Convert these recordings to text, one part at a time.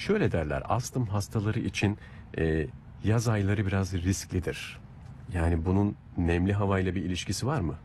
Şöyle derler, astım hastaları için yaz ayları biraz risklidir. Yani bunun nemli havayla bir ilişkisi var mı?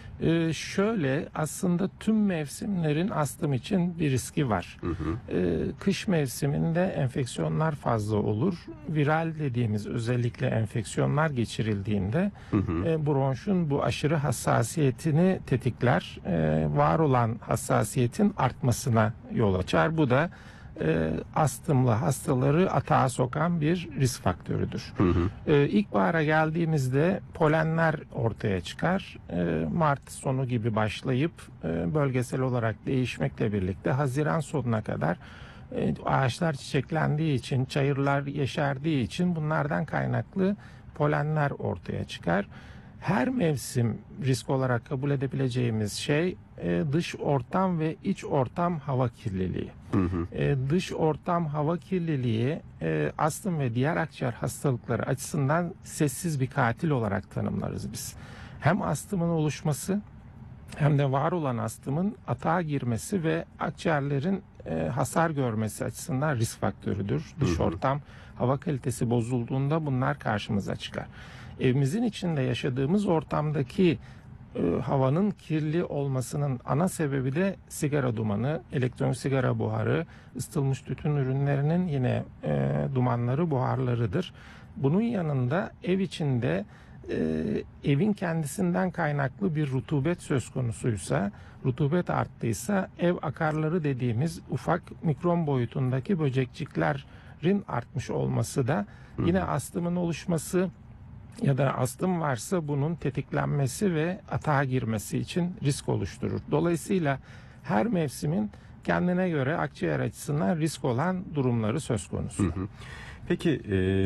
Şöyle aslında tüm mevsimlerin astım için bir riski var. Hı hı. Kış mevsiminde enfeksiyonlar fazla olur. Viral dediğimiz özellikle enfeksiyonlar geçirildiğinde Hı hı. bronşun bu aşırı hassasiyetini tetikler. Var olan hassasiyetin artmasına yol açar. Bu da astımlı hastaları atağa sokan bir risk faktörüdür. Hı hı. İlkbahara geldiğimizde polenler ortaya çıkar. Mart sonu gibi başlayıp bölgesel olarak değişmekle birlikte Haziran sonuna kadar ağaçlar çiçeklendiği için, çayırlar yeşerdiği için bunlardan kaynaklı polenler ortaya çıkar. Her mevsim risk olarak kabul edebileceğimiz şey dış ortam ve iç ortam hava kirliliği. Hı hı. Dış ortam hava kirliliği astım ve diğer akciğer hastalıkları açısından sessiz bir katil olarak tanımlarız biz. Hem astımın oluşması hem de var olan astımın atağa girmesi ve akciğerlerin hasar görmesi açısından risk faktörüdür. Dış ortam hava kalitesi bozulduğunda bunlar karşımıza çıkar. Evimizin içinde yaşadığımız ortamdaki havanın kirli olmasının ana sebebi de sigara dumanı, elektronik sigara buharı, ısıtılmış tütün ürünlerinin yine dumanları, buharlarıdır. Bunun yanında ev içinde evin kendisinden kaynaklı bir rutubet söz konusuysa, rutubet arttıysa ev akarları dediğimiz ufak mikron boyutundaki böcekçiklerin artmış olması da yine astımın oluşması ya da astım varsa bunun tetiklenmesi ve atağa girmesi için risk oluşturur. Dolayısıyla her mevsimin kendine göre akciğer açısından risk olan durumları söz konusu. Hı hı. Peki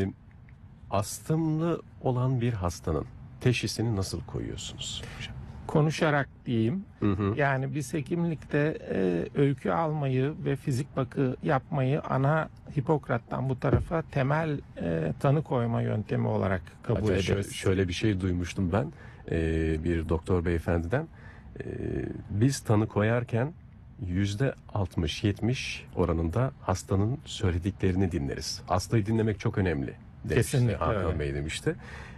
astımlı olan bir hastanın teşhisini nasıl koyuyorsunuz hocam? Konuşarak diyeyim. Hı hı. Yani biz hekimlikte öykü almayı ve fizik bakı yapmayı ana Hipokrat'tan bu tarafa temel tanı koyma yöntemi olarak kabul Hatta ederiz. şöyle bir şey duymuştum ben bir doktor beyefendiden. Biz tanı koyarken %60-70 oranında hastanın söylediklerini dinleriz. Hastayı dinlemek çok önemli demişti. Kesinlikle Hakan öyle. Bey demişti.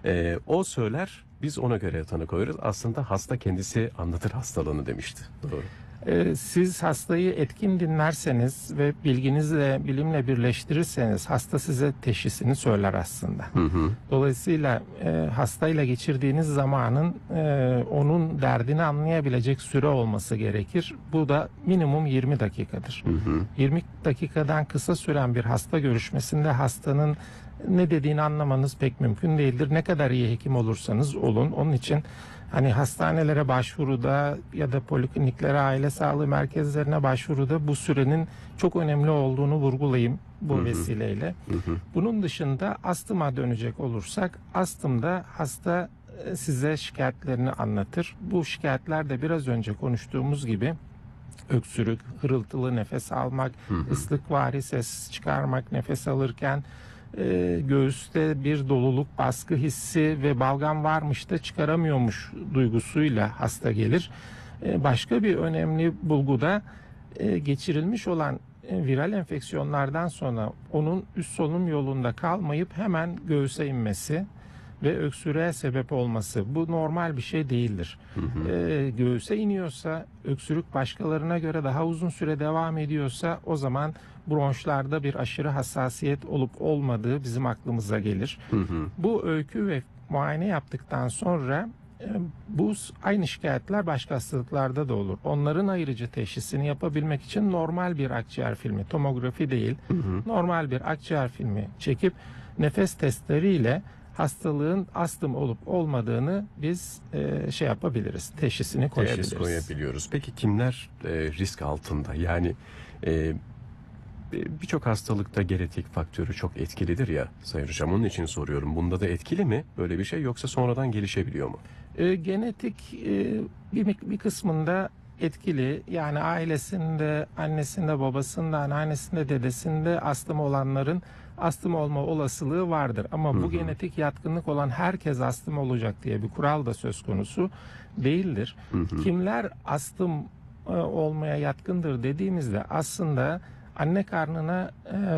O söyler, biz ona göre tanı koyarız. Aslında hasta kendisi anlatır hastalığını demişti. Doğru. Siz hastayı etkin dinlerseniz ve bilginizle, bilimle birleştirirseniz hasta size teşhisini söyler aslında. Hı hı. Dolayısıyla hastayla geçirdiğiniz zamanın onun derdini anlayabilecek süre olması gerekir. Bu da minimum 20 dakikadır. Hı hı. 20 dakikadan kısa süren bir hasta görüşmesinde hastanın ne dediğini anlamanız pek mümkün değildir. Ne kadar iyi hekim olursanız olun. Onun için hani hastanelere başvuruda ya da polikliniklere, aile sağlığı merkezlerine başvuruda bu sürenin çok önemli olduğunu vurgulayayım bu vesileyle. Bunun dışında astıma dönecek olursak, astımda hasta size şikayetlerini anlatır. Bu şikayetler de biraz önce konuştuğumuz gibi öksürük, hırıltılı nefes almak, ıslıkvari ses çıkarmak nefes alırken, göğüste bir doluluk, baskı hissi ve balgam varmış da çıkaramıyormuş duygusuyla hasta gelir. Başka bir önemli bulgu da geçirilmiş olan viral enfeksiyonlardan sonra onun üst solunum yolunda kalmayıp hemen göğüse inmesi ve öksürüğe sebep olması. Bu normal bir şey değildir. Göğüse iniyorsa, öksürük başkalarına göre daha uzun süre devam ediyorsa o zaman bronşlarda bir aşırı hassasiyet olup olmadığı bizim aklımıza gelir. Bu öykü ve muayene yaptıktan sonra bu aynı şikayetler başka hastalıklarda da olur. Onların ayrıca teşhisini yapabilmek için normal bir akciğer filmi, tomografi değil, normal bir akciğer filmi çekip nefes testleriyle hastalığın astım olup olmadığını biz yapabiliriz, teşhisini koyabiliriz. Teşhis koyabiliyoruz. Peki kimler risk altında? Yani birçok hastalıkta genetik faktörü çok etkilidir ya Sayın Hocam. Onun için soruyorum. Bunda da etkili mi böyle bir şey, yoksa sonradan gelişebiliyor mu? Genetik bir kısmında etkili. Yani ailesinde, annesinde, babasında, anneannesinde, dedesinde astım olanların astım olma olasılığı vardır. Ama bu genetik yatkınlık olan herkes astım olacak diye bir kural da söz konusu değildir. Kimler astım olmaya yatkındır dediğimizde aslında anne karnına